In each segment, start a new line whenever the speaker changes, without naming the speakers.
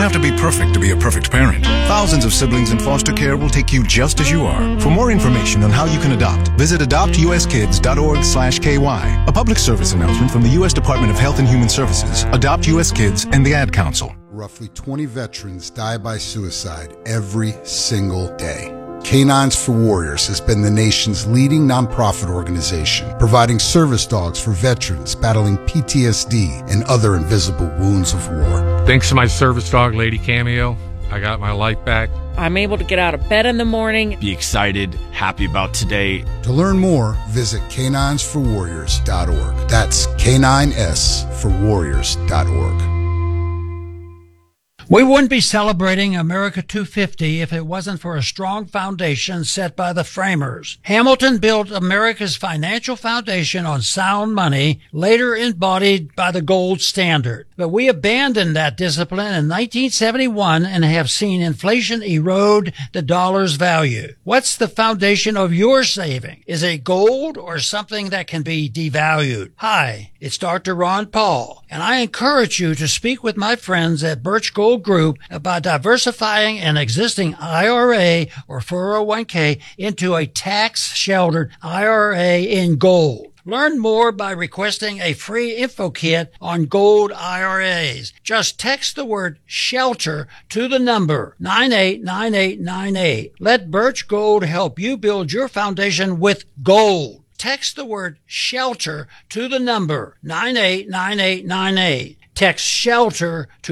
have to be perfect to be a perfect parent. Thousands of siblings in foster care will take you just as you are. For more information on how you can adopt, visit adoptuskids.org/KY. A public service announcement from the U.S. Department of Health and Human Services, Adopt U.S. Kids, and the Ad Council.
Roughly 20 veterans die by suicide every single day. Canines for Warriors has been the nation's leading nonprofit organization, providing service dogs for veterans battling PTSD and other invisible wounds of war.
Thanks to my service dog, Lady Cameo, I got my life back.
I'm able to get out of bed in the morning.
Be excited, happy about today.
To learn more, visit caninesforwarriors.org. That's caninesforwarriors.org.
We wouldn't be celebrating America 250 if it wasn't for a strong foundation set by the framers. Hamilton built America's financial foundation on sound money, later embodied by the gold standard. But we abandoned that discipline in 1971 and have seen inflation erode the dollar's value. What's the foundation of your saving? Is it gold or something that can be devalued? Hi, it's Dr. Ron Paul, and I encourage you to speak with my friends at Birch Gold Group about diversifying an existing IRA or 401k into a tax-sheltered IRA in gold. Learn more by requesting a free info kit on gold IRAs. Just text the word SHELTER to the number 989898. Let Birch Gold help you build your foundation with gold. Text the word SHELTER to the number 989898. Text SHELTER to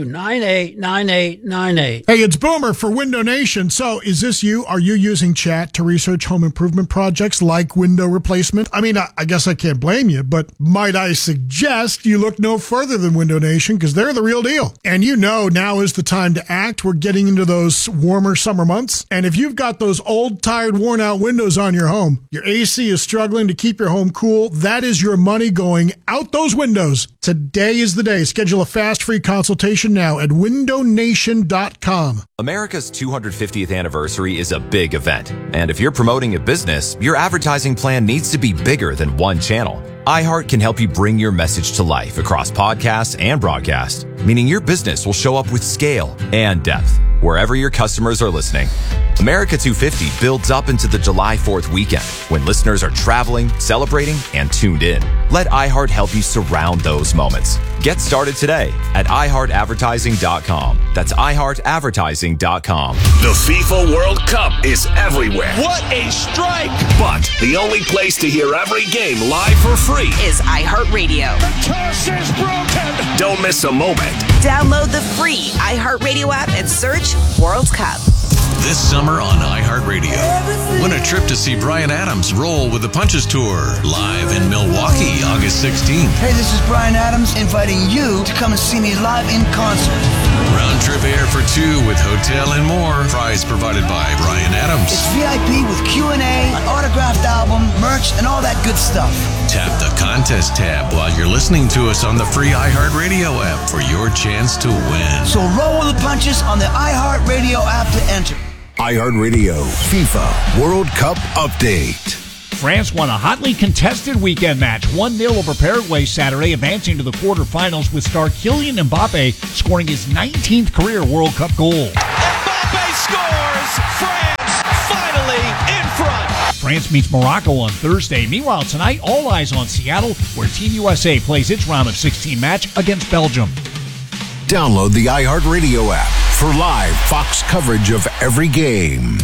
989898.
Hey, it's Boomer for Window Nation. So, is this you? Are you using chat to research home improvement projects like window replacement? I mean, I guess I can't blame you, but might I suggest you look no further than Window Nation because they're the real deal. And you know now is the time to act. We're getting into those warmer summer months. And if you've got those old, tired, worn-out windows on your home, your AC is struggling to keep your home cool, that is your money going out those windows. Today is the day. Schedule a fast free consultation now at windownation.com.
America's 250th anniversary is a big event. And if you're promoting a business, your advertising plan needs to be bigger than one channel. iHeart can help you bring your message to life across podcasts and broadcast, meaning your business will show up with scale and depth wherever your customers are listening. America 250 builds up into the July 4th weekend when listeners are traveling, celebrating, and tuned in. Let iHeart help you surround those moments. Get started today at iHeartAdvertising.com. That's iHeartAdvertising.com.
The FIFA World Cup is everywhere.
What a strike!
But the only place to hear every game live for free
is iHeartRadio.
The toss is broken!
Don't miss a moment.
Download the free iHeartRadio app and search World Cup.
This summer on iHeartRadio, win a trip to see Bryan Adams roll with the Punches Tour, live in Milwaukee, August 16th.
Hey, this is Bryan Adams inviting you to come and see me live in concert.
Round trip air for two with hotel and more. Prize provided by Bryan Adams.
It's VIP with Q&A, an autographed album, merch, and all that good stuff.
Tap the contest tab while you're listening to us on the free iHeartRadio app for your chance to win.
So roll with the punches on the iHeartRadio app to enter.
iHeartRadio FIFA World Cup Update.
France won a hotly contested weekend match, 1-0 over Paraguay Saturday, advancing to the quarterfinals with star Kylian Mbappe scoring his 19th career World Cup goal.
Mbappe scores! France finally in front!
France meets Morocco on Thursday. Meanwhile, tonight, all eyes on Seattle, where Team USA plays its round of 16 match against Belgium.
Download the iHeartRadio app for live Fox coverage of every game.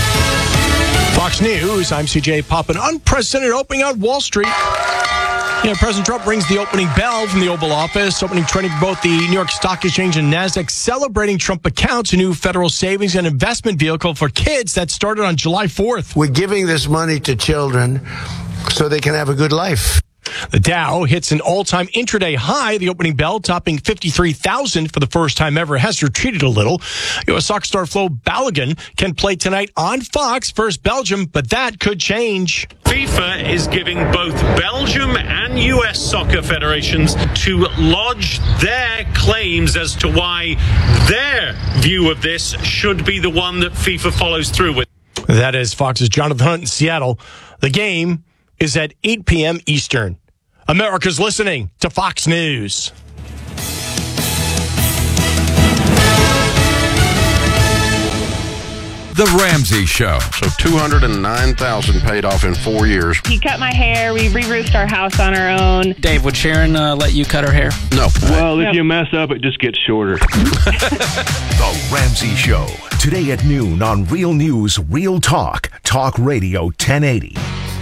Fox News, I'm CJ Pop. An unprecedented opening on Wall Street. President Trump rings the opening bell from the Oval Office, opening trending both the New York Stock Exchange and NASDAQ, celebrating Trump Accounts, a new federal savings and investment vehicle for kids that started on July 4th.
We're giving this money to children so they can have a good life.
The Dow hits an all-time intraday high, the opening bell topping 53,000 for the first time ever. It has retreated a little. U.S. soccer star Flo Balogun can play tonight on Fox versus Belgium, but that could change.
FIFA is giving both Belgium and U.S. soccer federations to lodge their claims as to why their view of this should be the one that FIFA follows through with.
That is Fox's Jonathan Hunt in Seattle. The game is at 8 p.m. Eastern. America's listening to Fox News.
The Ramsey Show.
So $209,000 paid off in 4 years.
He cut my hair. We re-roofed our house on our own.
Dave, would Sharon let you cut her hair?
No.
Well, if you mess up, it just gets shorter.
The Ramsey Show. Today at noon on Real News, Real Talk. Talk Radio 1080.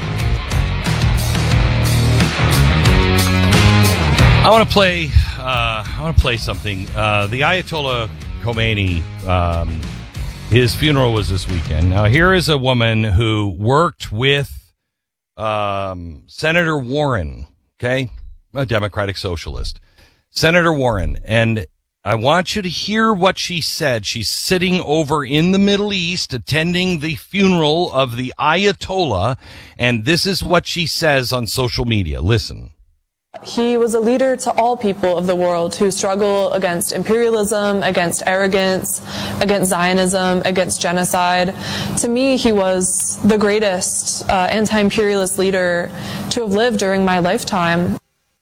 I want to play something. The Ayatollah Khomeini, his funeral was this weekend. Now, here is a woman who worked with Senator Warren, okay, a Democratic socialist. Senator Warren, and I want you to hear what she said. She's sitting over in the Middle East attending the funeral of the Ayatollah, and this is what she says on social media. Listen.
He was a leader to all people of the world who struggle against imperialism, against arrogance, against Zionism, against genocide. To me, he was the greatest anti-imperialist leader to have lived during my lifetime.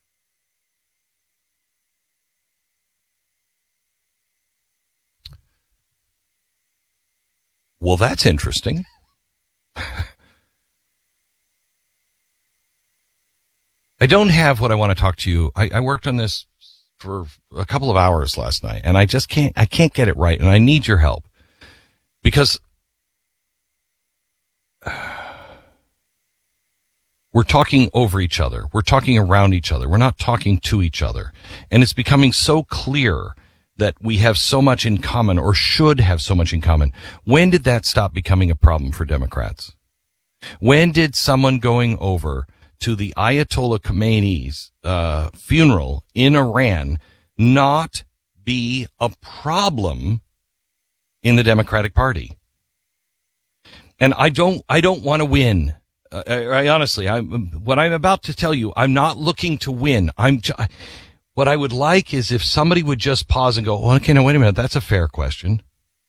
Well, that's interesting. I don't have what I want to talk to you. I worked on this for a couple of hours last night, and I can't get it right, and I need your help. Because we're talking over each other. We're talking around each other. We're not talking to each other. And it's becoming so clear that we have so much in common, or should have so much in common. When did that stop becoming a problem for Democrats? When did someone going over to the Ayatollah Khomeini's funeral in Iran not be a problem in the Democratic Party? And I don't want to win. I honestly, what I'm about to tell you, I'm not looking to win. What I would like is if somebody would just pause and go, well, okay, now wait a minute, that's a fair question.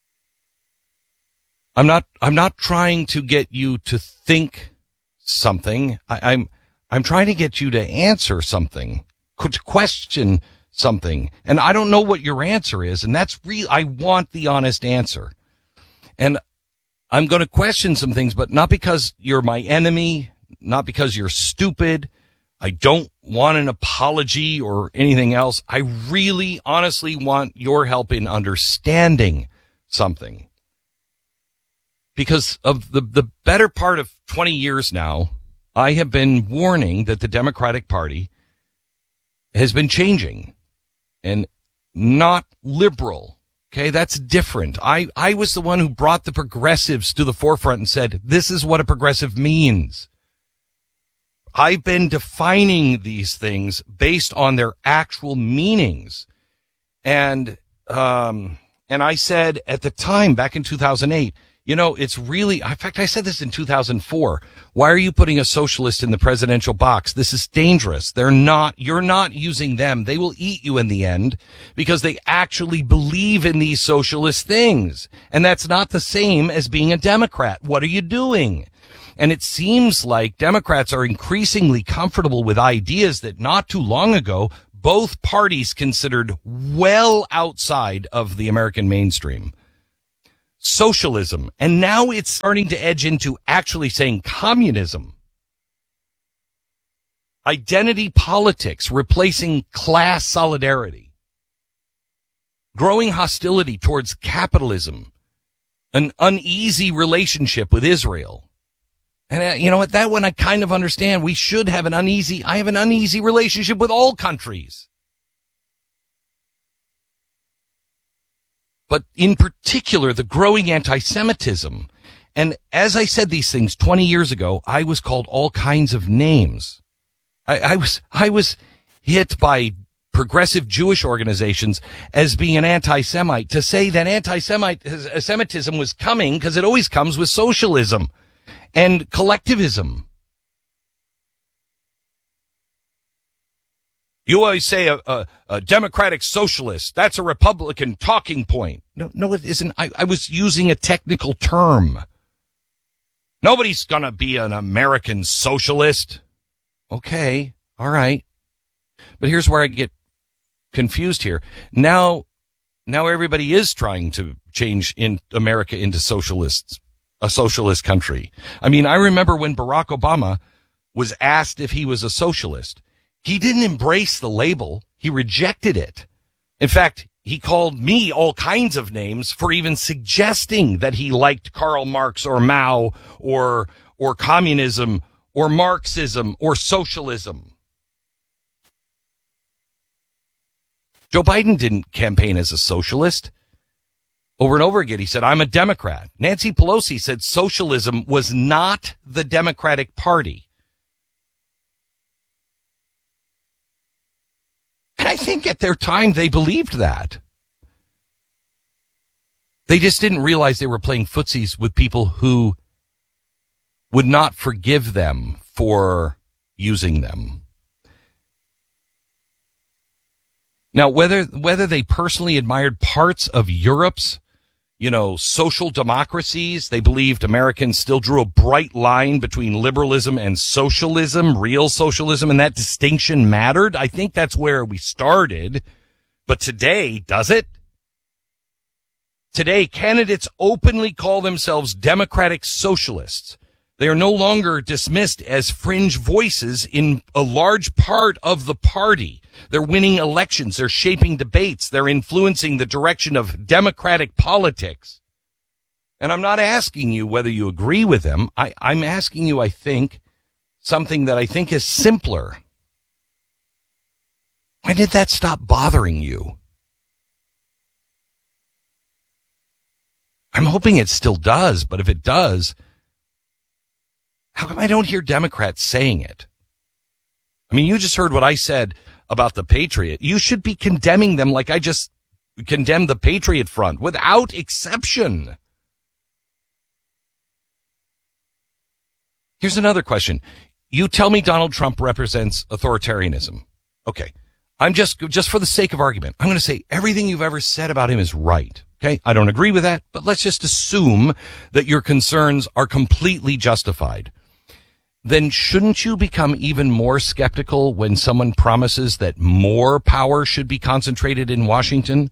I'm not trying to get you to think something. I'm trying to get you to answer something, to question something. And I don't know what your answer is. And that's real. I want the honest answer. And I'm going to question some things, but not because you're my enemy, not because you're stupid. I don't want an apology or anything else. I really, honestly want your help in understanding something. Because of the better part of 20 years now, I have been warning that the Democratic Party has been changing and not liberal. Okay, that's different. I was the one who brought the progressives to the forefront and said, this is what a progressive means. I've been defining these things based on their actual meanings. And I said at the time, back in 2008, you know, it's really, in fact, I said this in 2004. Why are you putting a socialist in the presidential box? This is dangerous. You're not using them. They will eat you in the end because they actually believe in these socialist things. And that's not the same as being a Democrat. What are you doing? And it seems like Democrats are increasingly comfortable with ideas that not too long ago, both parties considered well outside of the American mainstream. Socialism. And now it's starting to edge into actually saying communism. Identity politics replacing class solidarity. Growing hostility towards capitalism. An uneasy relationship with Israel. And you know what? That one I kind of understand. We should have I have an uneasy relationship with all countries. But in particular, the growing anti-Semitism. And as I said these things 20 years ago, I was called all kinds of names. I was hit by progressive Jewish organizations as being an anti-Semite, to say that anti-Semitism was coming because it always comes with socialism and collectivism. You always say a democratic socialist. That's a Republican talking point. No, it isn't. I was using a technical term. Nobody's going to be an American socialist. Okay. All right. But here's where I get confused here. Now, now everybody is trying to change in America into a socialist country. I mean, I remember when Barack Obama was asked if he was a socialist. He didn't embrace the label. He rejected it. In fact, he called me all kinds of names for even suggesting that he liked Karl Marx or Mao or communism or Marxism or socialism. Joe Biden didn't campaign as a socialist. Over and over again, he said, I'm a Democrat. Nancy Pelosi said socialism was not the Democratic Party. And I think at their time, they believed that. They just didn't realize they were playing footsies with people who would not forgive them for using them. Now, whether they personally admired parts of Europe's, social democracies, they believed Americans still drew a bright line between liberalism and socialism, real socialism, and that distinction mattered. I think that's where we started. But today, does it? Today, candidates openly call themselves democratic socialists. They are no longer dismissed as fringe voices in a large part of the party. They're winning elections. They're shaping debates. They're influencing the direction of democratic politics. And I'm not asking you whether you agree with them. I'm asking you, I think, something that I think is simpler. When did that stop bothering you? I'm hoping it still does, but if it does, how come I don't hear Democrats saying it? I mean, you just heard what I said about the Patriot. You should be condemning them like I just condemned the Patriot Front without exception. Here's another question. You tell me Donald Trump represents authoritarianism. Okay. I'm just for the sake of argument, I'm going to say everything you've ever said about him is right. Okay. I don't agree with that, but let's just assume that your concerns are completely justified. Then shouldn't you become even more skeptical when someone promises that more power should be concentrated in Washington?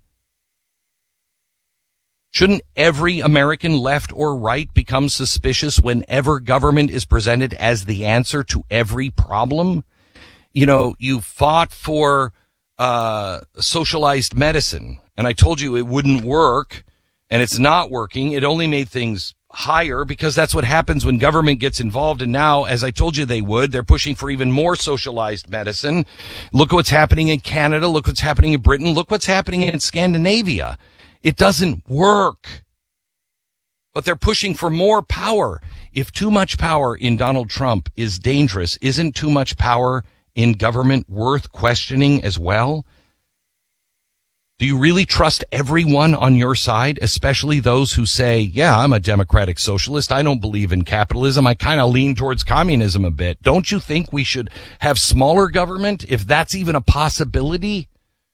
Shouldn't every American, left or right, become suspicious whenever government is presented as the answer to every problem? You fought for socialized medicine, and I told you it wouldn't work, and it's not working. It only made things higher because that's what happens when government gets involved. And now, as I told you they would, they're pushing for even more socialized medicine. Look what's happening in Canada. Look what's happening in Britain. Look what's happening in Scandinavia. It doesn't work. But they're pushing for more power. If too much power in Donald Trump is dangerous, isn't too much power in government worth questioning as well? Do you really trust everyone on your side, especially those who say, yeah, I'm a democratic socialist. I don't believe in capitalism. I kind of lean towards communism a bit. Don't you think we should have smaller government, if that's even a possibility?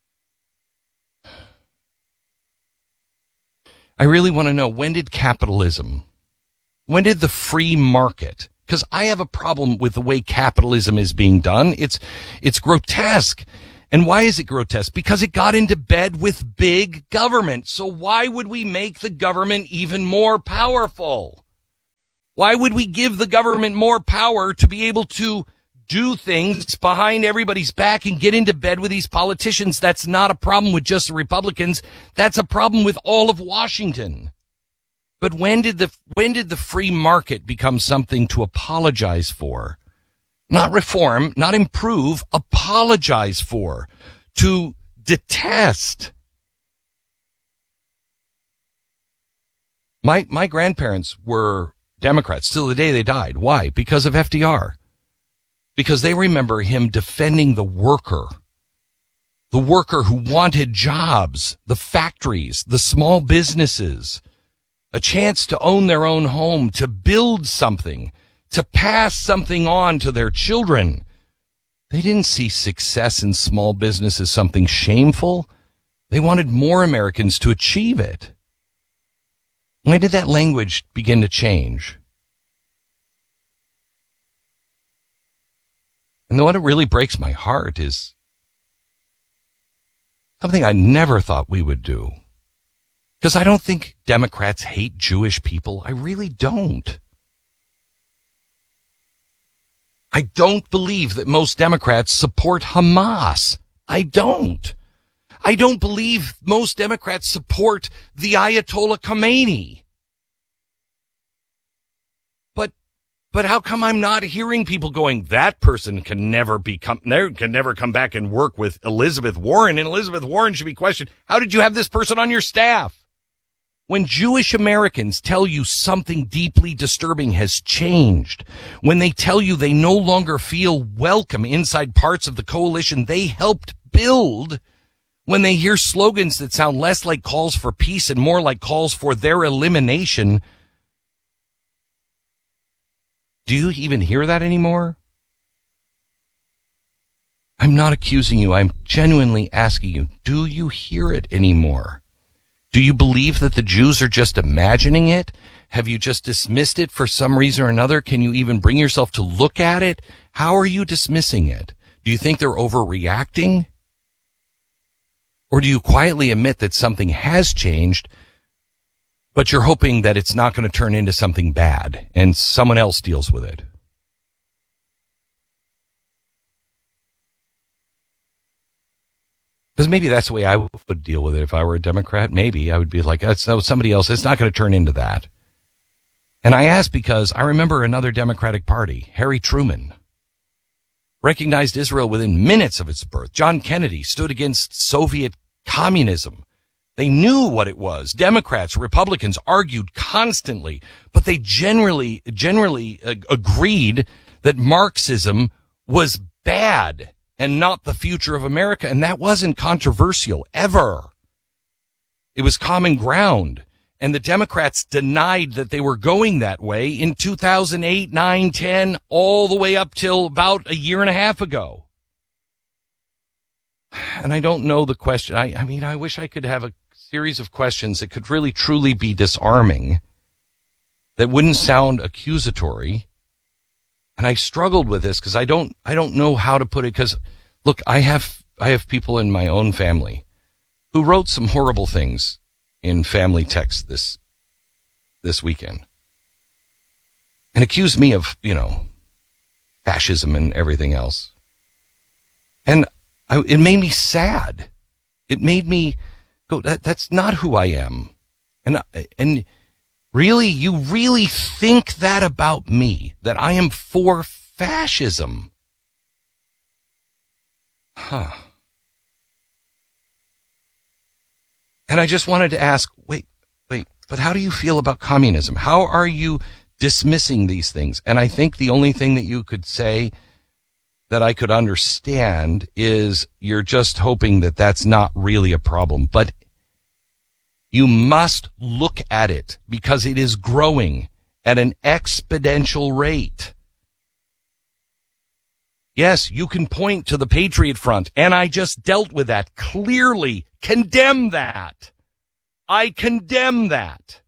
I really want to know, when did capitalism, when did the free market, because I have a problem with the way capitalism is being done. It's grotesque. And why is it grotesque? Because it got into bed with big government. So why would we make the government even more powerful? Why would we give the government more power to be able to do things behind everybody's back and get into bed with these politicians? That's not a problem with just the Republicans. That's a problem with all of Washington. But when did the free market become something to apologize for? Not reform, not improve, apologize for, to detest. My grandparents were Democrats till the day they died. Why? Because of FDR. Because they remember him defending the worker who wanted jobs, the factories, the small businesses, a chance to own their own home, to build something, to pass something on to their children. They didn't see success in small business as something shameful. They wanted more Americans to achieve it. When did that language begin to change? And what really breaks my heart is something I never thought we would do. Because I don't think Democrats hate Jewish people. I really don't. I don't believe that most Democrats support Hamas. I don't. I don't believe most Democrats support the Ayatollah Khomeini. But how come I'm not hearing people going, that person can never come back and work with Elizabeth Warren, and Elizabeth Warren should be questioned. How did you have this person on your staff? When Jewish Americans tell you something deeply disturbing has changed, when they tell you they no longer feel welcome inside parts of the coalition they helped build, when they hear slogans that sound less like calls for peace and more like calls for their elimination, do you even hear that anymore? I'm not accusing you. I'm genuinely asking you, do you hear it anymore? Do you believe that the Jews are just imagining it? Have you just dismissed it for some reason or another? Can you even bring yourself to look at it? How are you dismissing it? Do you think they're overreacting? Or do you quietly admit that something has changed, but you're hoping that it's not going to turn into something bad and someone else deals with it? Because maybe that's the way I would deal with it if I were a Democrat. Maybe I would be like, that's somebody else. It's not going to turn into that. And I ask because I remember another Democratic Party, Harry Truman, recognized Israel within minutes of its birth. John Kennedy stood against Soviet communism. They knew what it was. Democrats, Republicans argued constantly, but they generally agreed that Marxism was bad and not the future of America. And that wasn't controversial ever. It was common ground. And the Democrats denied that they were going that way in 2008, 9, 10, all the way up till about a year and a half ago. And I don't know the question. I mean, I wish I could have a series of questions that could really truly be disarming, that wouldn't sound accusatory. And I struggled with this because I don't know how to put it. Because look, I have people in my own family who wrote some horrible things in family text this weekend and accused me of, fascism and everything else. And it made me sad. It made me go, that's not who I am. And really, you really think that about me, that I am for fascism? Huh. And I just wanted to ask, wait, but how do you feel about communism? How are you dismissing these things? And I think the only thing that you could say that I could understand is you're just hoping that that's not really a problem. But you must look at it because it is growing at an exponential rate. Yes, you can point to the Patriot Front, and I just dealt with that. Clearly condemn that. I condemn that.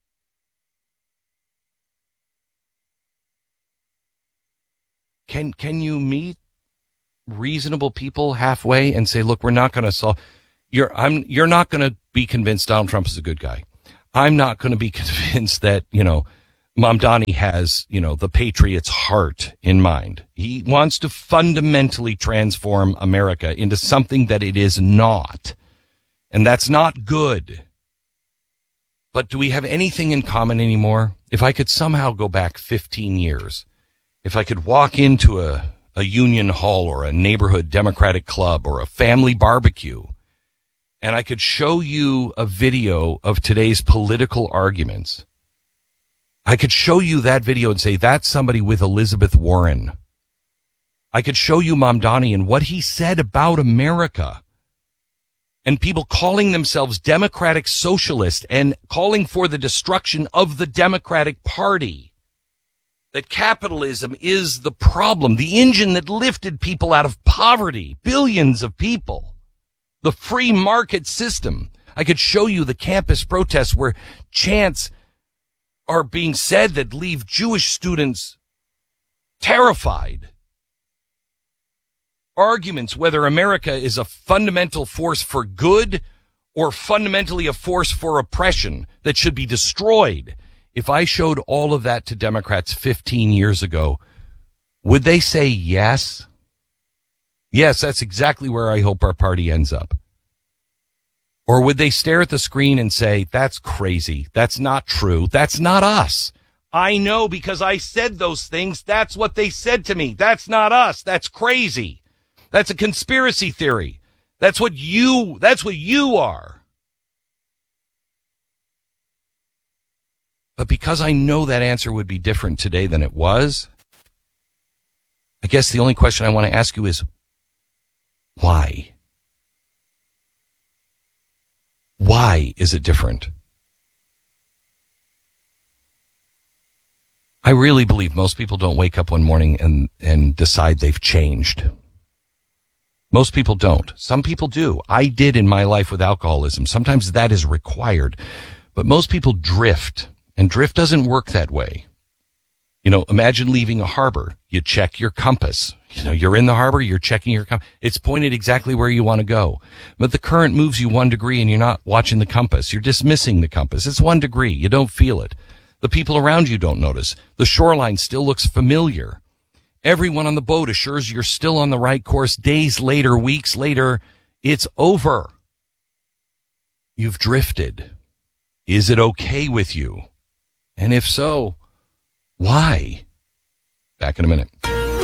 Can you meet reasonable people halfway and say, look, we're not going to solve. You're not going to be convinced Donald Trump is a good guy. I'm not going to be convinced that, Mamdani has, the Patriots' heart in mind. He wants to fundamentally transform America into something that it is not. And that's not good. But do we have anything in common anymore? If I could somehow go back 15 years, if I could walk into a union hall or a neighborhood Democratic club or a family barbecue, and I could show you a video of today's political arguments, I could show you that video and say, that's somebody with Elizabeth Warren. I could show you Mamdani and what he said about America. And people calling themselves Democratic Socialists and calling for the destruction of the Democratic Party. That capitalism is the problem, the engine that lifted people out of poverty, billions of people. The free market system. I could show you the campus protests where chants are being said that leave Jewish students terrified. Arguments whether America is a fundamental force for good or fundamentally a force for oppression that should be destroyed. If I showed all of that to Democrats 15 years ago, would they say yes? Yes, that's exactly where I hope our party ends up. Or would they stare at the screen and say, that's crazy, that's not true, that's not us? I know because I said those things. That's what they said to me. That's not us. That's crazy. That's a conspiracy theory. That's what you are. But because I know that answer would be different today than it was, I guess the only question I want to ask you is, why? Why is it different? I really believe most people don't wake up one morning and decide they've changed. Most people don't. Some people do. I did in my life with alcoholism. Sometimes that is required. But most people drift, and drift doesn't work that way. You know, imagine leaving a harbor. You check your compass. You know, you're in the harbor, you're checking your compass. It's pointed exactly where you want to go. But the current moves you 1 degree and you're not watching the compass. You're dismissing the compass. It's 1 degree. You don't feel it. The people around you don't notice. The shoreline still looks familiar. Everyone on the boat assures you're still on the right course. Days later, weeks later, it's over. You've drifted. Is it okay with you? And if so, why? Back in a minute.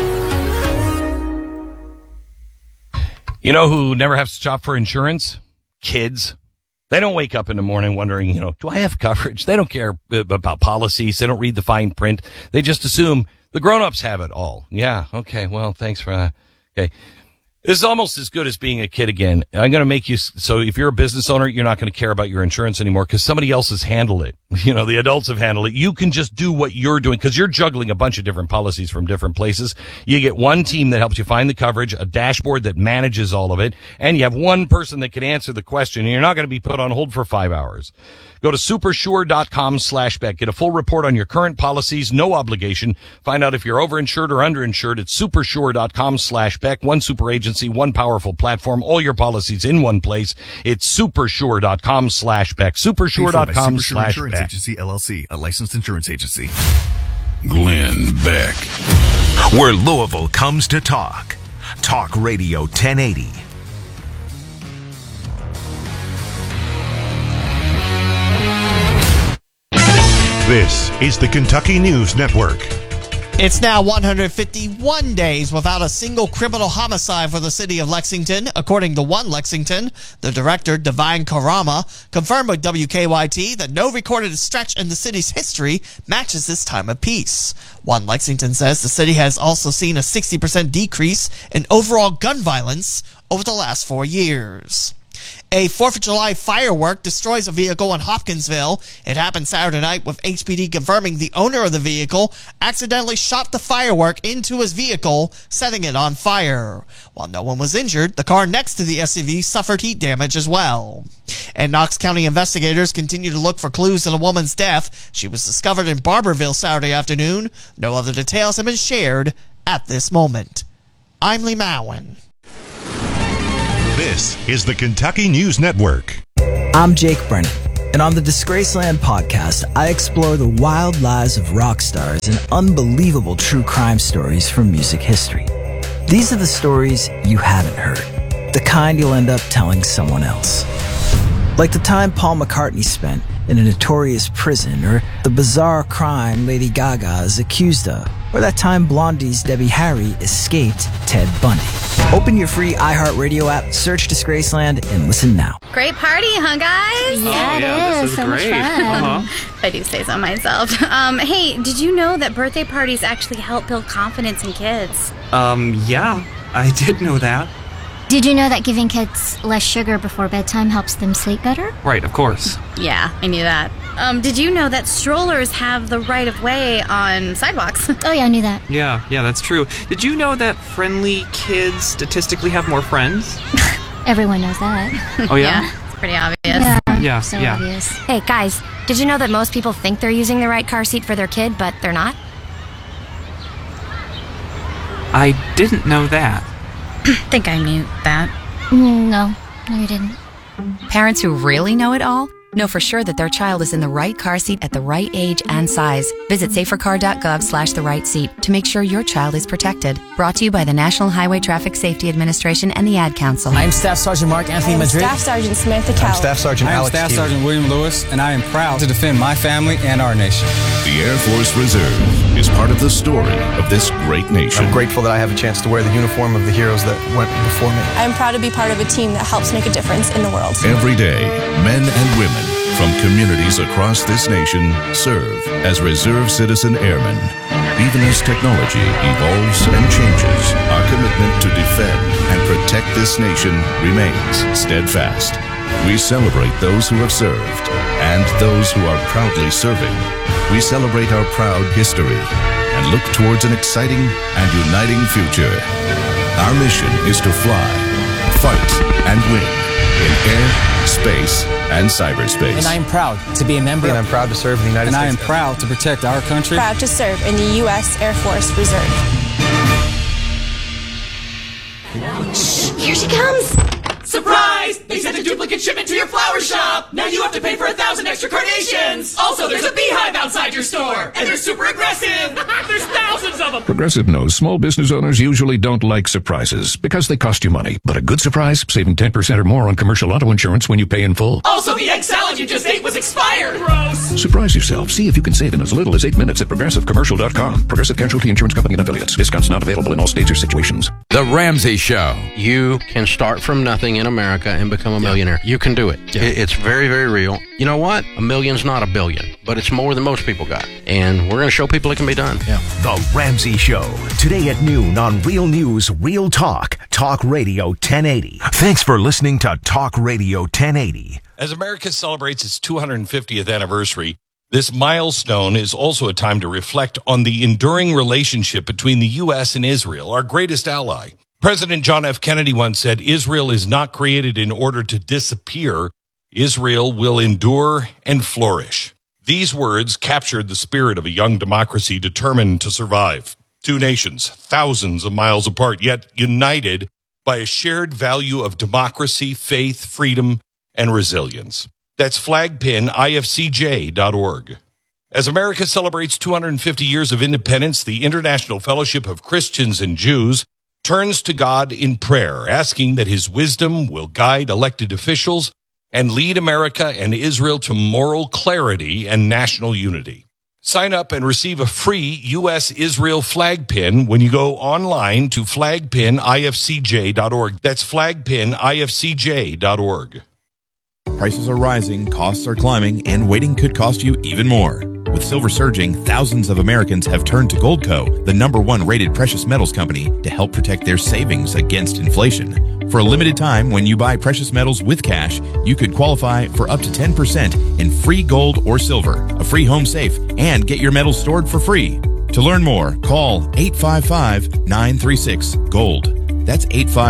You know who never has to shop for insurance? Kids. They don't wake up in the morning wondering, do I have coverage? They don't care about policies. They don't read the fine print. They just assume the grown-ups have it all. Yeah, okay, well, thanks for that. Okay. This is almost as good as being a kid again. I'm going to make you, so if you're a business owner, you're not going to care about your insurance anymore because somebody else has handled it. The adults have handled it. You can just do what you're doing because you're juggling a bunch of different policies from different places. You get one team that helps you find the coverage, a dashboard that manages all of it, and you have one person that can answer the question, and you're not going to be put on hold for 5 hours. Go to supersure.com/bet. Get a full report on your current policies, no obligation. Find out if you're overinsured or underinsured at supersure.com/bet. One super agency, one powerful platform, all your policies in one place. It's supersure.com/bet. Supersure.com/bet.
Supersure Insurance Agency, LLC, a licensed insurance agency.
Glenn Beck. Where Louisville comes to talk. Talk Radio 1080. This is the Kentucky News Network.
It's now 151 days without a single criminal homicide for the city of Lexington. According to One Lexington, the director, Divine Karama, confirmed with WKYT that no recorded stretch in the city's history matches this time of peace. One Lexington says the city has also seen a 60% decrease in overall gun violence over the last 4 years. A 4th of July firework destroys a vehicle in Hopkinsville. It happened Saturday night, with HPD confirming the owner of the vehicle accidentally shot the firework into his vehicle, setting it on fire. While no one was injured, the car next to the SUV suffered heat damage as well. And Knox County investigators continue to look for clues in a woman's death. She was discovered in Barberville Saturday afternoon. No other details have been shared at this moment. I'm Lee Mowen.
This is the Kentucky News Network.
I'm Jake Brennan, and on the Disgraceland podcast, I explore the wild lives of rock stars and unbelievable true crime stories from music history. These are the stories you haven't heard, the kind you'll end up telling someone else. Like the time Paul McCartney spent in a notorious prison, or the bizarre crime Lady Gaga is accused of, or that time Blondie's Debbie Harry escaped Ted Bundy. Open your free iHeartRadio app, search Disgraceland, and listen now.
Great party, huh, guys?
Yeah, it is.
So
great.
much fun.
Uh-huh.
I do say so myself. Hey, did you know that birthday parties actually help build confidence in kids?
Yeah, I did know that.
Did you know that giving kids less sugar before bedtime helps them sleep better?
Right, of course.
Yeah, I knew that. Did you know that strollers have the right of way on sidewalks?
Oh yeah, I knew that.
Yeah, that's true. Did you know that friendly kids statistically have more friends?
Everyone knows that.
Oh yeah?
Yeah, it's pretty obvious.
Yeah, so obvious.
Hey, guys, did you know that most people think they're using the right car seat for their kid, but they're not?
I didn't know that.
Think I knew that.
No, you didn't.
Parents who really know it all know for sure that their child is in the right car seat at the right age and size. Visit safercar.gov/the right seat to make sure your child is protected. Brought to you by the National Highway Traffic Safety Administration and the Ad Council.
I'm Staff Sergeant Mark Anthony Madrid.
Staff Sergeant Samantha Cowell.
I'm Staff Sergeant Alex
Staff
Keeler.
Sergeant William Lewis, and I am proud to defend my family and our nation.
The Air Force Reserve is part of the story of this great nation.
I'm grateful that I have a chance to wear the uniform of the heroes that went before me.
I'm proud to be part of a team that helps make a difference in the world.
Every day, men and women from communities across this nation serve as reserve citizen airmen. Even as technology evolves and changes, our commitment to defend and protect this nation remains steadfast. We celebrate those who have served and those who are proudly serving. We celebrate our proud history and look towards an exciting and uniting future. Our mission is to fly, fight, and win in air, space, and cyberspace.
And I am proud to be a member. And I'm proud to serve in the United States.
And I am proud to protect our country.
Proud to serve in the U.S. Air Force Reserve.
Shh, here she comes. Surprise! They sent a duplicate shipment to your flower shop. Now you have to pay for 1,000 extra carnations. Also, there's a beehive outside your store, and they're super aggressive. There's thousands of them.
Progressive knows small business owners usually don't like surprises because they cost you money. But a good surprise, saving 10% or more on commercial auto insurance when you pay in full.
Also, the egg salad you just ate was expired. Gross.
Surprise yourself. See if you can save in as little as 8 minutes at ProgressiveCommercial.com. Progressive Casualty Insurance Company and Affiliates. Discounts not available in all states or situations.
The Ramsey Show.
You can start from nothing in America and become a millionaire. You can do it. It's very, very real. You know what? A million's not a billion, but it's more than most people got. And we're going to show people it can be done.
The Ramsey Show. Today at noon on Real News, Real Talk. Talk Radio 1080. Thanks for listening to Talk Radio 1080.
As America celebrates its 250th anniversary, this milestone is also a time to reflect on the enduring relationship between the U.S. and Israel, our greatest ally. President John F. Kennedy once said, "Israel is not created in order to disappear. Israel will endure and flourish." These words captured the spirit of a young democracy determined to survive. Two nations, thousands of miles apart, yet united by a shared value of democracy, faith, freedom, and resilience. That's flagpinifcj.org. As America celebrates 250 years of independence, the International Fellowship of Christians and Jews turns to God in prayer, asking that his wisdom will guide elected officials and lead America and Israel to moral clarity and national unity. Sign up and receive a free U.S.-Israel flag pin when you go online to flagpinifcj.org. That's flagpinifcj.org.
Prices are rising, costs are climbing, and waiting could cost you even more. With silver surging, thousands of Americans have turned to Goldco, the #1 rated precious metals company, to help protect their savings against inflation. For a limited time, when you buy precious metals with cash, you could qualify for up to 10% in free gold or silver, a free home safe, and get your metals stored for free. To learn more, call 855-936-GOLD. That's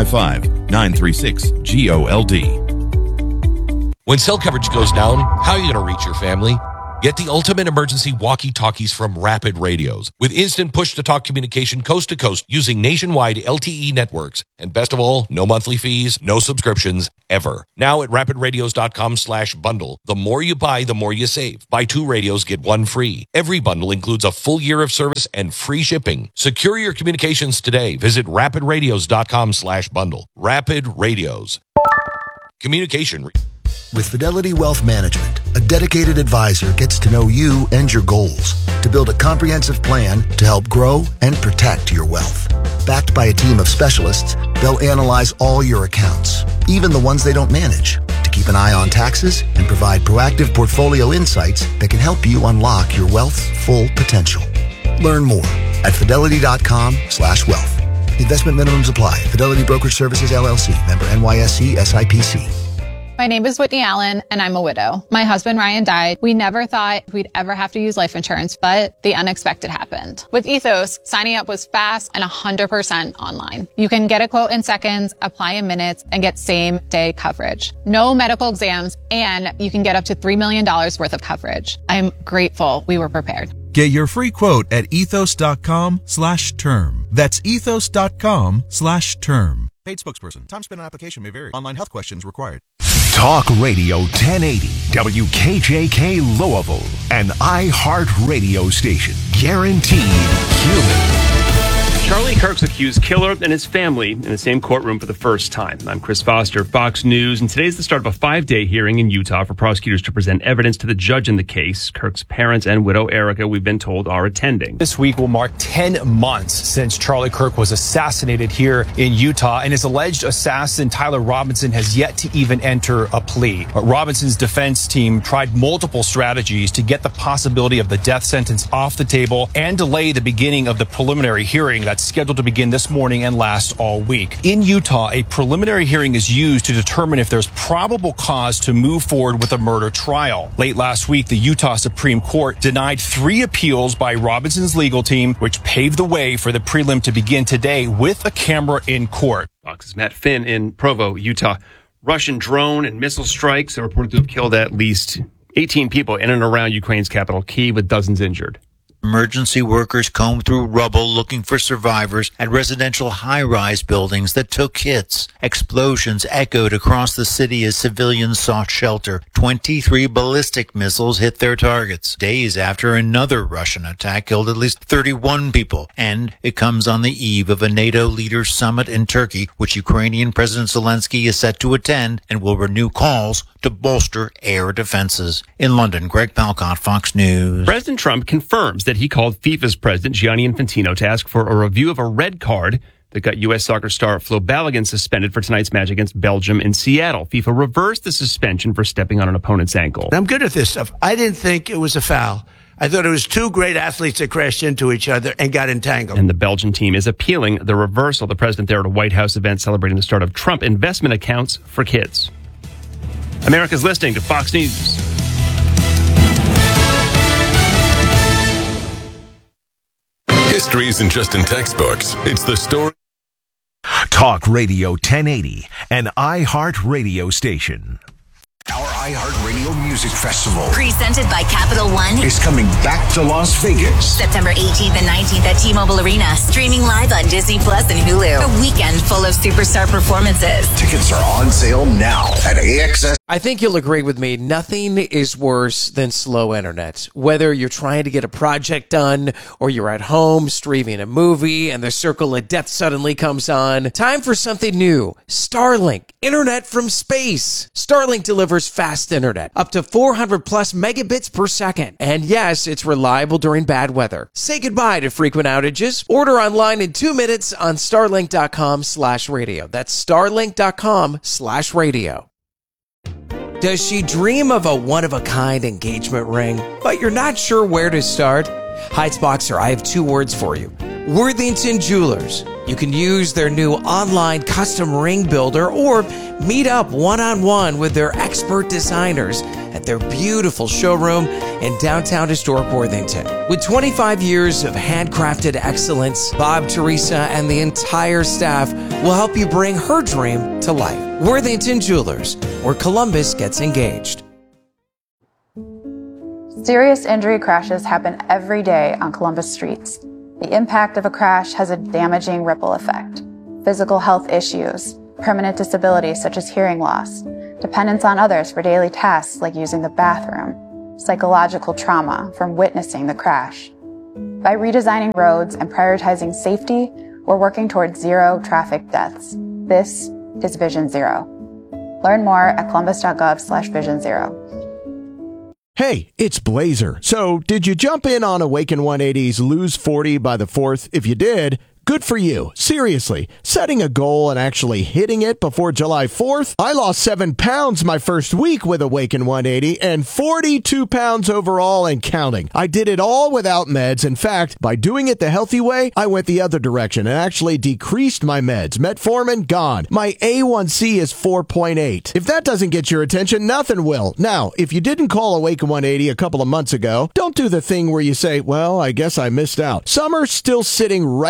855-936-GOLD.
When cell coverage goes down, how are you going to reach your family? Get the ultimate emergency walkie-talkies from Rapid Radios with instant push-to-talk communication coast to coast using nationwide LTE networks. And best of all, no monthly fees, no subscriptions, ever. Now at rapidradios.com/bundle. The more you buy, the more you save. Buy 2 radios, get 1 free. Every bundle includes a full year of service and free shipping. Secure your communications today. Visit rapidradios.com/bundle. Rapid Radios. Communication.
With Fidelity Wealth Management, a dedicated advisor gets to know you and your goals to build a comprehensive plan to help grow and protect your wealth. Backed by a team of specialists, they'll analyze all your accounts, even the ones they don't manage, to keep an eye on taxes and provide proactive portfolio insights that can help you unlock your wealth's full potential. Learn more at fidelity.com/wealth. Investment minimums apply. Fidelity Brokerage Services, LLC. Member NYSE SIPC.
My name is Whitney Allen, and I'm a widow. My husband, Ryan, died. We never thought we'd ever have to use life insurance, but the unexpected happened. With Ethos, signing up was fast and 100% online. You can get a quote in seconds, apply in minutes, and get same-day coverage. No medical exams, and you can get up to $3 million worth of coverage. I'm grateful we were prepared.
Get your free quote at ethos.com/term. That's ethos.com/term. Paid spokesperson. Time spent on application may vary. Online health questions required.
Talk Radio 1080, WKJK Louisville, an iHeart radio station. Guaranteed human.
Charlie Kirk's accused killer and his family in the same courtroom for the first time. I'm Chris Foster, Fox News, and today's the start of a 5-day hearing in Utah for prosecutors to present evidence to the judge in the case. Kirk's parents and widow Erica, we've been told, are attending.
This week will mark 10 months since Charlie Kirk was assassinated here in Utah, and his alleged assassin, Tyler Robinson, has yet to even enter a plea. Robinson's defense team tried multiple strategies to get the possibility of the death sentence off the table and delay the beginning of the preliminary hearing that's scheduled to begin this morning and last all week. In Utah, a preliminary hearing is used to determine if there's probable cause to move forward with a murder trial. Late last week, the Utah Supreme Court denied 3 appeals by Robinson's legal team, which paved the way for the prelim to begin today with a camera in court.
Fox's Matt Finn in Provo, Utah. Russian drone and missile strikes are reported to have killed at least 18 people in and around Ukraine's capital, Kyiv, with dozens injured.
Emergency workers combed through rubble looking for survivors at residential high-rise buildings that took hits. Explosions echoed across the city as civilians sought shelter. 23 ballistic missiles hit their targets, days after another Russian attack killed at least 31 people. And it comes on the eve of a NATO leaders summit in Turkey, which Ukrainian President Zelensky is set to attend and will renew calls to bolster air defenses. In London, Greg Palcott, Fox News.
President Trump confirms that he called FIFA's president, Gianni Infantino, to ask for a review of a red card that got U.S. soccer star Flo Balogun suspended for tonight's match against Belgium in Seattle. FIFA reversed the suspension for stepping on an opponent's ankle.
I'm good at this stuff. I didn't think it was a foul. I thought it was 2 great athletes that crashed into each other and got entangled.
And the Belgian team is appealing the reversal. The president there at a White House event celebrating the start of Trump investment accounts for kids. America's listening to Fox News.
History isn't just in textbooks. It's the story.
Talk Radio 1080, an iHeart radio station. Our iHeartRadio Music Festival,
presented by Capital One,
is coming back to Las Vegas.
September 18th and 19th at T-Mobile Arena. Streaming live on Disney Plus and Hulu. A weekend full of superstar performances.
Tickets are on sale now at AXS.
I think you'll agree with me. Nothing is worse than slow internet. Whether you're trying to get a project done or you're at home streaming a movie and the circle of death suddenly comes on. Time for something new. Starlink. Internet from space. Starlink delivers fast internet, up to 400 plus megabits per second. And yes, it's reliable during bad weather. Say goodbye to frequent outages. Order online in 2 minutes on starlink.com/radio. That's starlink.com/radio. Does she dream of a one-of-a-kind engagement ring, but you're not sure where to start? Heights Boxer, I have 2 words for you. Worthington Jewelers. You can use their new online custom ring builder or meet up one-on-one with their expert designers at their beautiful showroom in downtown historic Worthington. With 25 years of handcrafted excellence, Bob, Teresa, and the entire staff will help you bring her dream to life. Worthington Jewelers, where Columbus gets engaged.
Serious injury crashes happen every day on Columbus streets. The impact of a crash has a damaging ripple effect. Physical health issues, permanent disabilities such as hearing loss, dependence on others for daily tasks like using the bathroom, psychological trauma from witnessing the crash. By redesigning roads and prioritizing safety, we're working towards 0 traffic deaths. This is Vision Zero. Learn more at columbus.gov/Vision Zero.
Hey, it's Blazer. So, did you jump in on Awaken 180's Lose 40 by the 4th? If you did, good for you. Seriously, setting a goal and actually hitting it before July 4th? I lost 7 pounds my first week with Awaken 180 and 42 pounds overall and counting. I did it all without meds. In fact, by doing it the healthy way, I went the other direction and actually decreased my meds. Metformin, gone. My A1C is 4.8. If that doesn't get your attention, nothing will. Now, if you didn't call Awaken 180 a couple of months ago, don't do the thing where you say, well, I guess I missed out. Summer's still sitting right here.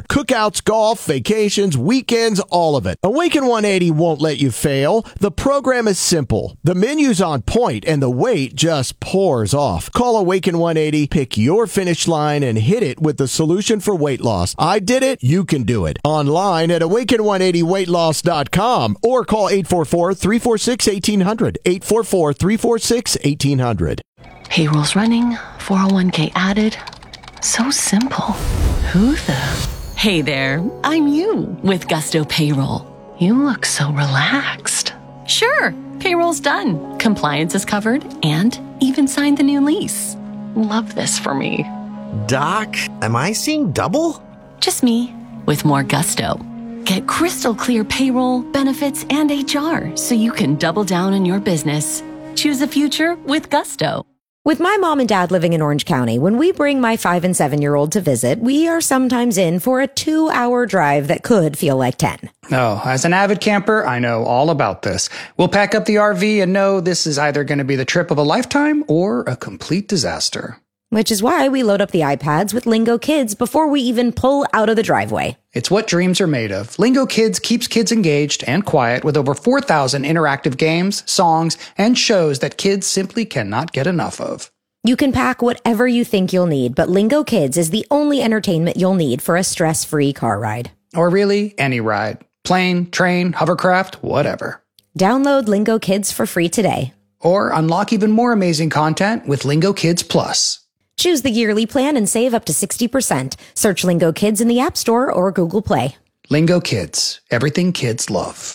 Cookouts, golf, vacations, weekends, all of it. Awaken 180 won't let you fail. The program is simple. The menu's on point and the weight just pours off. Call Awaken 180, pick your finish line, and hit it with the solution for weight loss. I did it. You can do it. Online at awaken180weightloss.com or call 844-346-1800. 844-346-1800.
Payroll's running, 401k added. So simple. Who the? Hey there, I'm you with Gusto Payroll. You look so relaxed. Sure, payroll's done. Compliance is covered and even signed the new lease. Love this for me.
Doc, am I seeing double?
Just me with more gusto. Get crystal clear payroll, benefits, and HR so you can double down on your business. Choose a future with Gusto.
With my mom and dad living in Orange County, when we bring my 5 and 7-year-old to visit, we are sometimes in for a 2-hour drive that could feel like 10.
Oh, as an avid camper, I know all about this. We'll pack up the RV and know this is either going to be the trip of a lifetime or a complete disaster.
Which is why we load up the iPads with Lingo Kids before we even pull out of the driveway.
It's what dreams are made of. Lingo Kids keeps kids engaged and quiet with over 4,000 interactive games, songs, and shows that kids simply cannot get enough of.
You can pack whatever you think you'll need, but Lingo Kids is the only entertainment you'll need for a stress-free car ride.
Or really, any ride. Plane, train, hovercraft, whatever.
Download Lingo Kids for free today.
Or unlock even more amazing content with Lingo Kids Plus.
Choose the yearly plan and save up to 60%. Search Lingo Kids in the App Store or Google Play.
Lingo Kids. Everything kids love.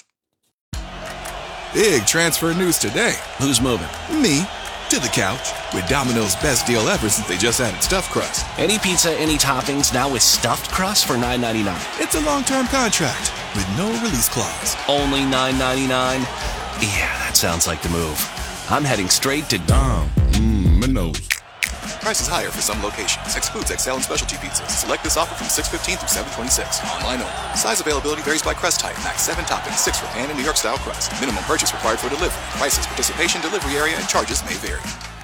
Big transfer news today.
Who's moving?
Me. To the couch. With Domino's best deal ever since they just added stuffed crust.
Any pizza, any toppings, now with stuffed crust for $9.99.
It's a long-term contract with no release clause.
Only $9.99? Yeah, that sounds like the move. I'm heading straight to
Domino's. Price is higher for some locations. Excludes XL and specialty pizzas. Select this offer from 6/15 through 7/26. Online only. Size availability varies by crust type. Max 7 toppings, 6 for pan and New York style crust. Minimum purchase required for delivery. Prices, participation, delivery area, and charges may vary.